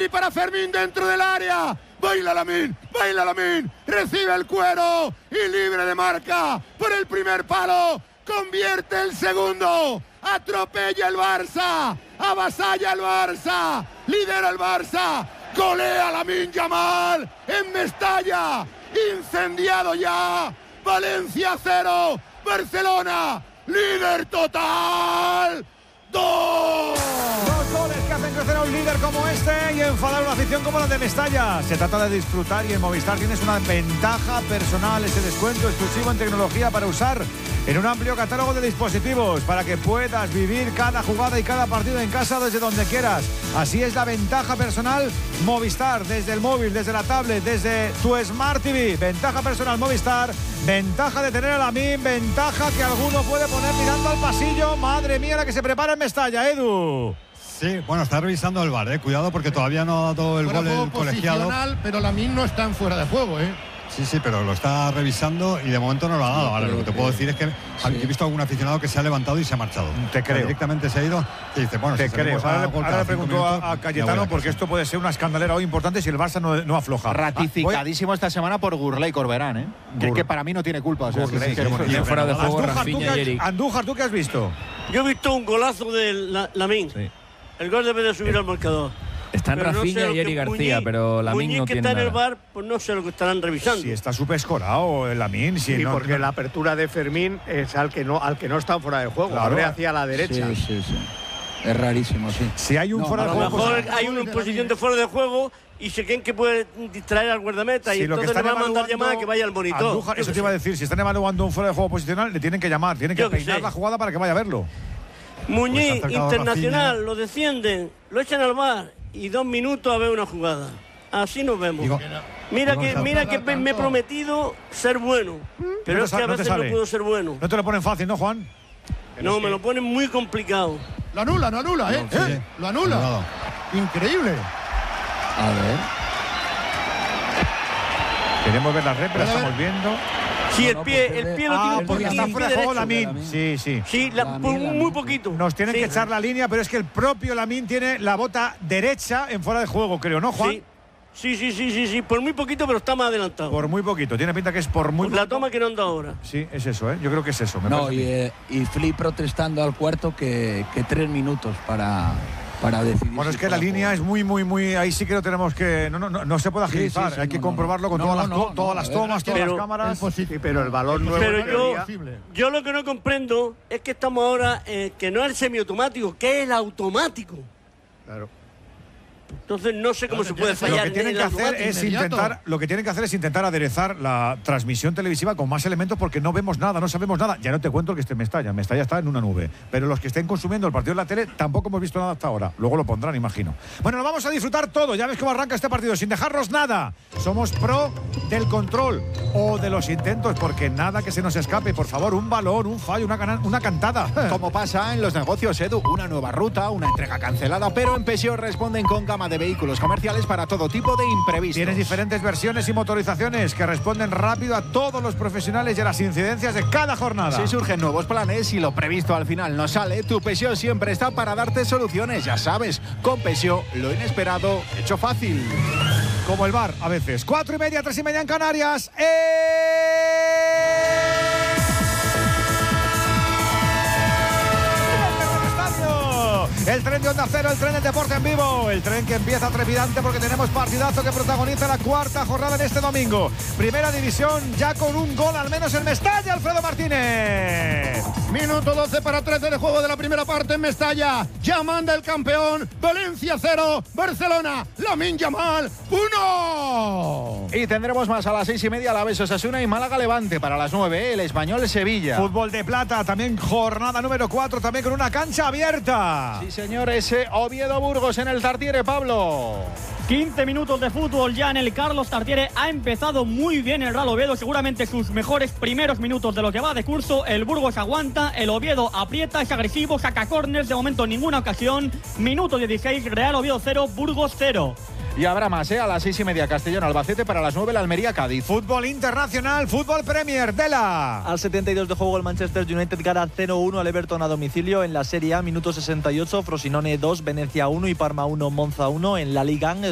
Pedri para Fermín dentro del área. Baila Lamine, recibe el cuero y libre de marca por el primer palo. Convierte el segundo. Atropella el Barça. Avasalla el Barça. Lidera el Barça. Golea Lamine Yamal en Mestalla. Incendiado ya. Valencia 0. Barcelona líder total. 2 goles que hacen crecer a un líder como este y enfadar a una afición como la de Mestalla. Se trata de disfrutar y en Movistar tienes una ventaja personal, ese descuento exclusivo en tecnología para usar en un amplio catálogo de dispositivos para que puedas vivir cada jugada y cada partido en casa desde donde quieras. Así es la ventaja personal Movistar, desde el móvil, desde la tablet, desde tu Smart TV. Ventaja personal Movistar, ventaja de tener a Lamine, ventaja que alguno puede poner mirando al pasillo. Madre mía, la que se prepara en Mestalla, Edu. Sí, bueno, está revisando el VAR, cuidado porque todavía no ha dado el gol el colegiado. Pero Lamine no está en fuera de juego, Sí, pero lo está revisando y de momento no lo ha dado. Ahora lo que te puedo decir es que he visto a algún aficionado que se ha levantado y se ha marchado. Te creo. Directamente se ha ido y dice, bueno, te creo. Ahora le pregunto a Cayetano porque esto puede ser una escandalera hoy importante si el Barça no afloja. Ratificadísimo esta semana por Gurley y Corberán, que para mí no tiene culpa. O sea, y fuera de juego Rafinha y Eric. Andújar, ¿tú qué has visto? Yo he visto un golazo de Lamine. Sí. El gol debe de subir al marcador. Están Rafinha y Eric García, pero Lamine no tiene nada. que está en el VAR, pues no sé lo que estarán revisando. Si está subescorado el Lamine. Sí, porque la apertura de Fermín es al que no está fuera de juego. Claro. Abre hacia la derecha. Sí. Es rarísimo, sí. Si hay un fuera de juego... A lo mejor hay una posición de fuera de juego y se creen que puede distraer al guardameta y entonces le va a mandar llamada que vaya al monitor. Andújar, eso te iba a decir, si están evaluando un fuera de juego posicional, le tienen que llamar, tienen que peinar la jugada para que vaya a verlo. Muñiz, pues Internacional, lo descienden, lo echan al VAR y 2 minutos a ver una jugada. Así nos vemos. Mira que me he prometido ser bueno, pero es que a veces no puedo ser bueno. No te lo ponen fácil, ¿no, Juan? No, me lo ponen muy complicado. Lo anula, Lo anula. Increíble. A ver. Queremos ver la red, pero estamos viendo. Sí, el pie lo tiene porque está fuera de juego Lamine. Sí. Sí, muy poquito. Nos tienen que echar la línea, pero es que el propio Lamine tiene la bota derecha en fuera de juego, creo, ¿no, Juan? Sí. Por muy poquito, pero está más adelantado. Por muy poquito. Tiene pinta que es por muy poquito. La toma que no anda ahora. Sí, es eso, Yo creo que es eso. Y Flick protestando al cuarto que 3 minutos para decidir. Bueno, es que la línea es muy... Ahí sí que lo tenemos que... No se puede agilizar. Hay que comprobarlo con todas las tomas, todas las cámaras. Pero el balón no es yo lo que no comprendo es que estamos ahora que no es el semiautomático, que es el automático. Claro. Entonces no sé cómo se puede fallar. Lo que tienen que hacer es intentar aderezar la transmisión televisiva con más elementos porque no vemos nada, no sabemos nada. Ya no te cuento el que esté en Mestalla. Mestalla está en una nube. Pero los que estén consumiendo el partido en la tele tampoco hemos visto nada hasta ahora. Luego lo pondrán, imagino. Bueno, lo vamos a disfrutar todo. Ya ves cómo arranca este partido sin dejarnos nada. Somos pro del control o de los intentos porque nada que se nos escape. Por favor, un balón, un fallo, una cantada. Como pasa en los negocios, Edu. Una nueva ruta, una entrega cancelada, pero en Peugeot responden con gama de vehículos comerciales para todo tipo de imprevistos. Tienes diferentes versiones y motorizaciones que responden rápido a todos los profesionales y a las incidencias de cada jornada. Si surgen nuevos planes y lo previsto al final no sale, tu Peugeot siempre está para darte soluciones. Ya sabes, con Peugeot lo inesperado hecho fácil. Como el VAR a veces. 4:30, 3:30 en Canarias. El tren de Onda Cero, el tren del deporte en vivo, el tren que empieza trepidante porque tenemos partidazo que protagoniza la 4ª jornada en este domingo. Primera división ya con un gol al menos en Mestalla, Alfredo Martínez. Minuto 12 para 13 de juego de la primera parte en Mestalla. Ya manda el campeón. Valencia 0, Barcelona, Lamine Yamal 1. Y tendremos más a las 6:30 Alavés Osasuna y Málaga Levante. Para las 9 el Español Sevilla. Fútbol de plata, también jornada número 4, también con una cancha abierta. Sí, señor, ese Oviedo Burgos en el Tartiere, Pablo. 15 minutos de fútbol ya en el Carlos Tartiere. Ha empezado muy bien el Real Oviedo, seguramente sus mejores primeros minutos de lo que va de curso. El Burgos aguanta, el Oviedo aprieta, es agresivo, saca córners, de momento ninguna ocasión. Minuto 16, Real Oviedo 0, Burgos 0. Y habrá más, a las 6:30 Castellón Albacete, para las 9 la Almería Cádiz. Fútbol internacional, fútbol Premier, Dela. Al 72 de juego el Manchester United gana 0-1 al Everton a domicilio. En la Serie A, minuto 68, Frosinone 2, Venecia 1 y Parma 1, Monza 1. En la Liga